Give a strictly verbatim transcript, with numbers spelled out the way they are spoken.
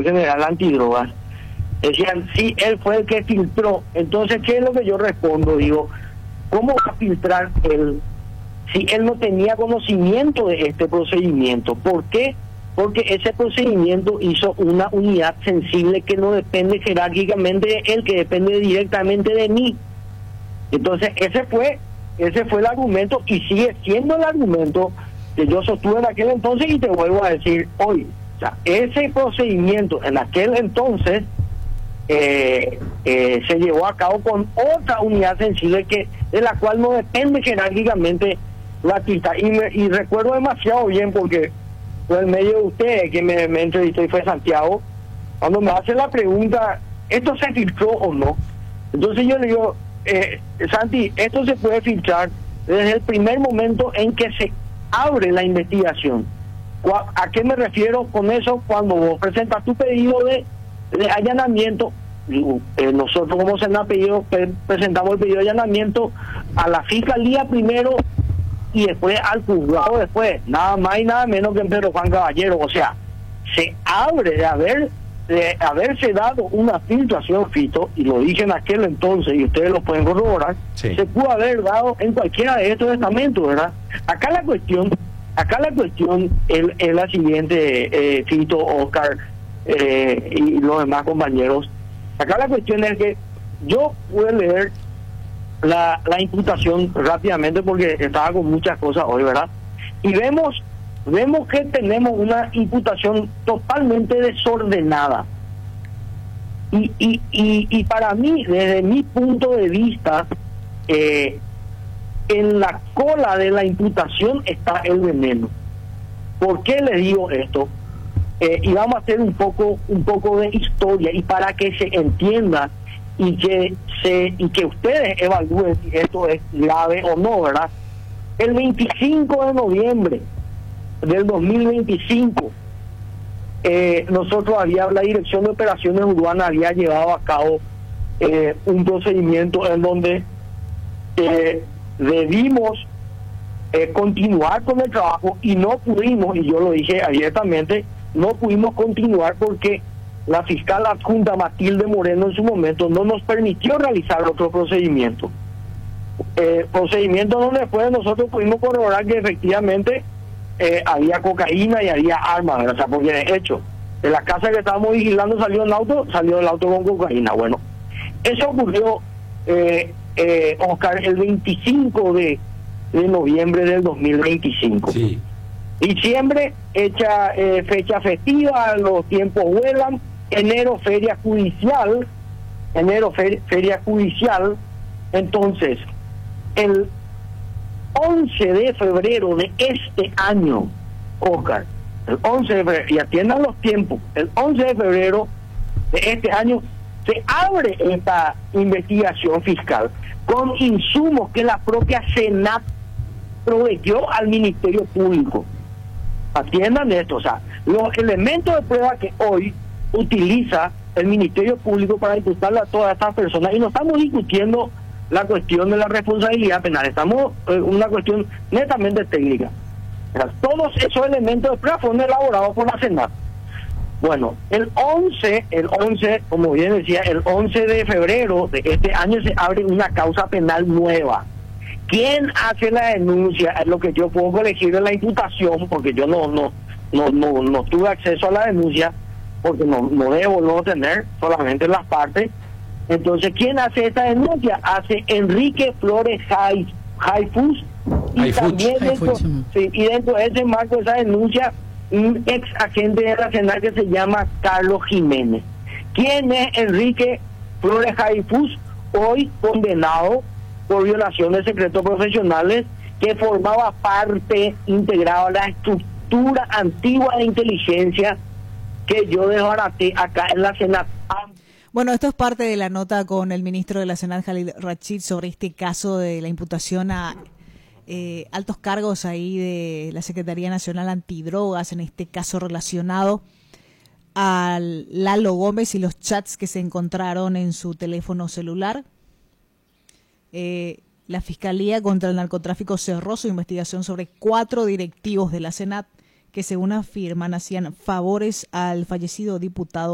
general antidrogas, decían, sí, él fue el que filtró. Entonces, ¿qué es lo que yo respondo? Digo, ¿cómo va a filtrar él si él no tenía conocimiento de este procedimiento? ¿Por qué? Porque ese procedimiento hizo una unidad sensible que no depende jerárquicamente de él, que depende directamente de mí. Entonces, ese fue, ese fue el argumento y sigue siendo el argumento que yo sostuve en aquel entonces y te vuelvo a decir hoy. O sea, ese procedimiento en aquel entonces eh, eh, se llevó a cabo con otra unidad sensible que de la cual no depende jerárquicamente la pista. Y, me, y recuerdo demasiado bien porque fue el medio de usted que me, me entrevistó y fue Santiago, cuando me hace la pregunta, ¿esto se filtró o no? Entonces yo le digo, eh, Santi, esto se puede filtrar desde el primer momento en que se abre la investigación. ¿A qué me refiero con eso? Cuando vos presentas tu pedido de, de allanamiento, digo, eh, nosotros como Senat pedido, pre presentamos el pedido de allanamiento a la fiscalía primero y después al juzgado después, nada más y nada menos que en Pedro Juan Caballero. O sea, se abre de haber de haberse dado una filtración, Fito, y lo dije en aquel entonces y ustedes lo pueden corroborar, sí. Se pudo haber dado en cualquiera de estos estamentos, ¿verdad? Acá la cuestión acá la cuestión es, es la siguiente, eh, Fito, Oscar eh, y los demás compañeros. Acá la cuestión es que yo pude leer la, la imputación rápidamente porque estaba con muchas cosas hoy, ¿verdad? Y vemos vemos que tenemos una imputación totalmente desordenada. Y, y, y, y para mí, desde mi punto de vista, eh, en la cola de la imputación está el veneno. ¿Por qué les digo esto? Eh, y vamos a hacer un poco un poco de historia y para que se entienda y que se y que ustedes evalúen si esto es grave o no, ¿verdad? El veinticinco de noviembre del dos mil veinticinco, eh, nosotros había la Dirección de Operaciones Urbanas había llevado a cabo eh, un procedimiento en donde eh, debimos eh, continuar con el trabajo y no pudimos, y yo lo dije abiertamente, no pudimos continuar porque la fiscal adjunta Matilde Moreno en su momento no nos permitió realizar otro procedimiento. Eh, procedimiento donde después nosotros pudimos corroborar que efectivamente eh, había cocaína y había armas, o sea, porque de hecho, de la casa que estábamos vigilando salió el auto, salió el auto con cocaína. Bueno, eso ocurrió, eh, eh, Oscar, el veinticinco de noviembre del dos mil veinticinco. Sí. Diciembre, hecha eh, fecha festiva, los tiempos vuelan, enero feria judicial, enero fer feria judicial, entonces, el once de febrero de este año, Oscar, el once de febrero, y atiendan los tiempos, el once de febrero de este año se abre esta investigación fiscal con insumos que la propia Senat proveyó al Ministerio Público. Atiendan esto, o sea, los elementos de prueba que hoy utiliza el Ministerio Público para imputarle a todas estas personas, y no estamos discutiendo la cuestión de la responsabilidad penal, estamos en eh, una cuestión netamente técnica. O sea, todos esos elementos de prueba fueron elaborados por la Senat. Bueno, el once, el once, como bien decía, el once de febrero de este año se abre una causa penal nueva. ¿Quién hace la denuncia? Es lo que yo puedo corregir de la imputación, porque yo no no no no, no tuve acceso a la denuncia, porque no, no debo no tener, solamente las partes. Entonces, ¿quién hace esta denuncia? Hace Enrique Flores Jaifus, y también dentro, sí, y dentro de ese marco de esa denuncia, un ex agente de la Senat que se llama Carlos Jiménez. ¿Quién es Enrique Flores Jaifus? Hoy condenado por violación de secretos profesionales, que formaba parte integrada de la estructura antigua de inteligencia que yo desbaraté acá en la Senat. Bueno, esto es parte de la nota con el ministro de la Senat, Khalid Rashid, sobre este caso de la imputación a eh, altos cargos ahí de la Secretaría Nacional Antidrogas, en este caso relacionado a Lalo Gómez y los chats que se encontraron en su teléfono celular. Eh, la Fiscalía contra el Narcotráfico cerró su investigación sobre cuatro directivos de la Senat que, según afirman, hacían favores al fallecido diputado